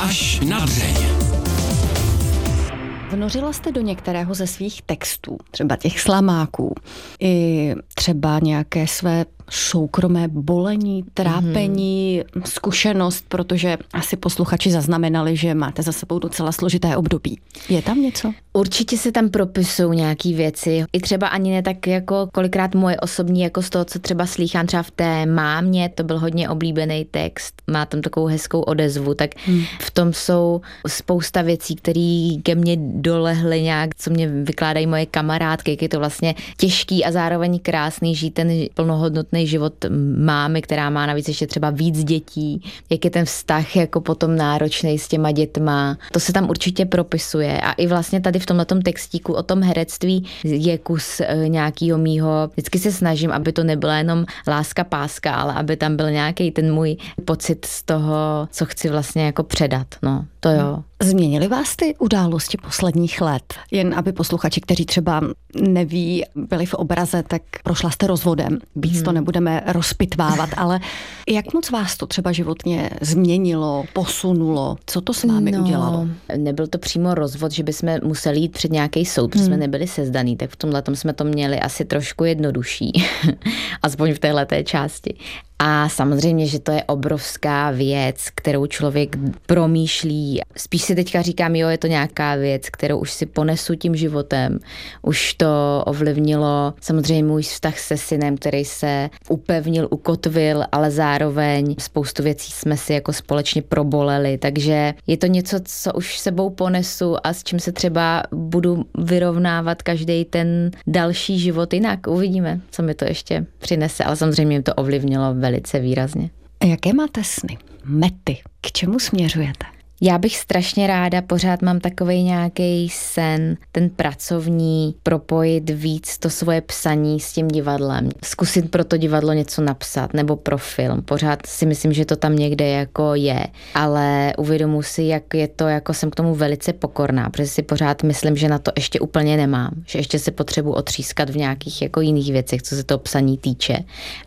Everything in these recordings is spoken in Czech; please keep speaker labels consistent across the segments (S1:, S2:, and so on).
S1: Až na dřeň.
S2: Vnořila jste do některého ze svých textů, třeba těch slamáků, i třeba nějaké své soukromé bolení, trápení, zkušenost, protože asi posluchači zaznamenali, že máte za sebou docela složité období. Je tam něco?
S3: Určitě se tam propisují nějaký věci. I třeba ani ne tak jako kolikrát moje osobní, jako z toho, co třeba slýchám třeba v té Mámě, to byl hodně oblíbený text, má tam takovou hezkou odezvu, tak v tom jsou spousta věcí, které ke mně dolehly nějak, co mě vykládají moje kamarádky, jak je to vlastně těžký a zároveň krásný žít ten plnohodnotný život mámy, která má navíc ještě třeba víc dětí, jak je ten vztah jako potom náročný s těma dětma. To se tam určitě propisuje a i vlastně tady v tomhletom textíku o tom herectví je kus nějakýho mýho. Vždycky se snažím, aby to nebyla jenom láska páska, ale aby tam byl nějaký ten můj pocit z toho, co chci vlastně jako předat. No, to jo.
S2: Změnily vás ty události posledních let? Jen aby posluchači, kteří třeba neví, byli v obraze, tak prošla jste rozvodem. Víc to nebudeme rozpitvávat, ale jak moc vás to třeba životně změnilo, posunulo? Co to s vámi udělalo?
S3: Nebyl to přímo rozvod, že bychom museli jít před nějaký soud, protože jsme nebyli sezdaný, tak v tomhletom jsme to měli asi trošku jednodušší. Aspoň v téhleté části. A samozřejmě, že to je obrovská věc, kterou člověk promýšlí. Spíš si teďka říkám, jo, je to nějaká věc, kterou už si ponesu tím životem. Už to ovlivnilo samozřejmě můj vztah se synem, který se upevnil, ukotvil, ale zároveň spoustu věcí jsme si jako společně proboleli. Takže je to něco, co už sebou ponesu a s čím se třeba budu vyrovnávat každý ten další život jinak. Uvidíme, co mi to ještě přinese, ale samozřejmě mě to ovlivnilo velice výrazně.
S2: A jaké máte sny, mety? K čemu směřujete?
S3: Já bych strašně ráda, pořád mám takovej nějaký sen, ten pracovní, propojit víc to svoje psaní s tím divadlem. Zkusit pro to divadlo něco napsat, nebo pro film. Pořád si myslím, že to tam někde jako je, ale uvědomuji si, jak je to, jako jsem k tomu velice pokorná, protože si pořád myslím, že na to ještě úplně nemám, že ještě se potřebuji otřískat v nějakých jako jiných věcech, co se toho psaní týče.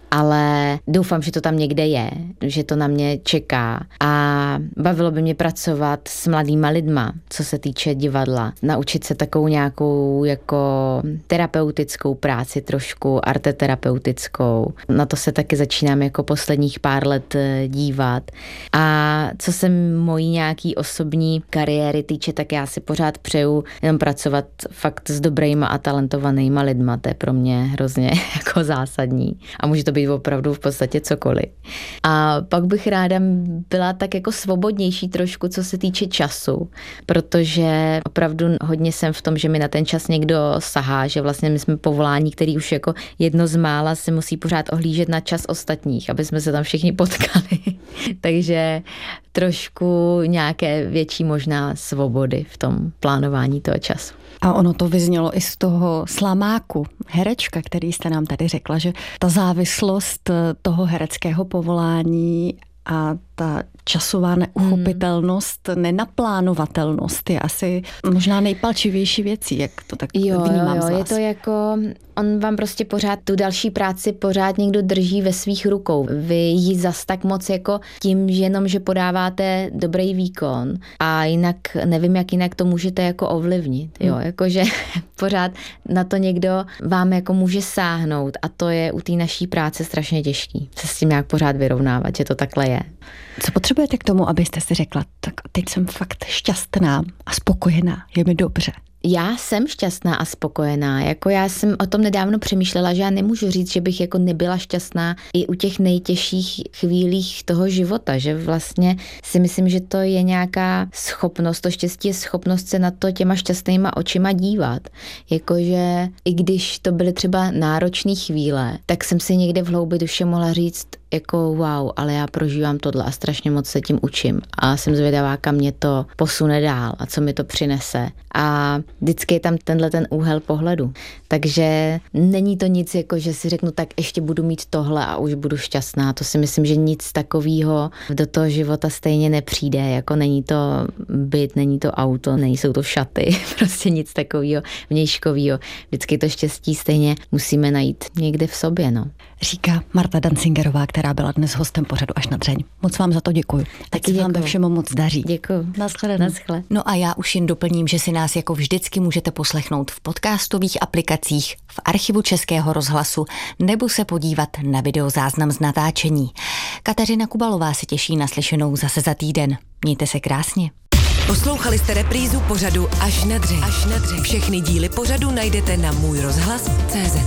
S3: Ale doufám, že to tam někde je, že to na mě čeká a bavilo by mě pracovat s mladýma lidma, co se týče divadla. Naučit se takovou nějakou jako terapeutickou práci trošku, arteterapeutickou. Na to se taky začínám jako posledních pár let dívat. A co se mojí nějaký osobní kariéry týče, tak já si pořád přeju jenom pracovat fakt s dobrýma a talentovanýma lidma. To je pro mě hrozně jako zásadní. A může to být opravdu v podstatě cokoliv. A pak bych ráda byla tak jako svobodnější trošku, co se týče času, protože opravdu hodně jsem v tom, že mi na ten čas někdo sahá, že vlastně my jsme povolání, který už jako jedno z mála se musí pořád ohlížet na čas ostatních, aby jsme se tam všichni potkali. Takže trošku nějaké větší možná svobody v tom plánování toho času.
S2: A ono to vyznělo i z toho slamáku, herečka, který jste nám tady řekla, že ta závislost toho hereckého povolání a ta časová neuchopitelnost, nenaplánovatelnost je asi možná nejpalčivější věcí, jak to tak vnímám z vás.
S3: Je to jako, on vám prostě pořád tu další práci pořád někdo drží ve svých rukou. Vy ji zas tak moc jako tím, že jenom, že podáváte dobrý výkon a jinak, nevím, jak jinak to můžete jako ovlivnit, jo, jakože pořád na to někdo vám jako může sáhnout a to je u té naší práce strašně těžký. Se s tím nějak pořád vyrovnávat, že to takhle je.
S2: Co potřebujete k tomu, abyste si řekla, tak teď jsem fakt šťastná a spokojená, je mi dobře?
S3: Já jsem šťastná a spokojená. Jako já jsem o tom nedávno přemýšlela, že já nemůžu říct, že bych jako nebyla šťastná i u těch nejtěžších chvílích toho života, že vlastně si myslím, že to je nějaká schopnost, to štěstí je schopnost se na to těma šťastnýma očima dívat. Jakože i když to byly třeba náročné chvíle, tak jsem si někde v hloubi duše mohla říct, jako wow, ale já prožívám tohle a strašně moc se tím učím a jsem zvědavá, kam mě to posune dál a co mi to přinese. A vždycky je tam tenhle ten úhel pohledu. Takže není to nic, jako že si řeknu, tak ještě budu mít tohle a už budu šťastná. To si myslím, že nic takového do toho života stejně nepřijde. Jako není to byt, není to auto, nejsou to šaty, prostě nic takového vnějškového. Vždycky to štěstí stejně musíme najít někde v sobě, no.
S2: Říká Marta Dancingerová, která která byla dnes hostem pořadu Až na dřeň. Moc vám za to děkuju. Taky vám ve všem moc daří.
S3: Děkuju.
S2: Naschledanou.
S1: No a já už jen doplním, že si nás jako vždycky můžete poslechnout v podcastových aplikacích, v archivu Českého rozhlasu nebo se podívat na videozáznam z natáčení. Kateřina Kubalová se těší na slyšenou zase za týden. Mějte se krásně.
S4: Poslouchali jste reprízu pořadu Až na dřeň. Všechny díly pořadu najdete na můjrozhlas.cz.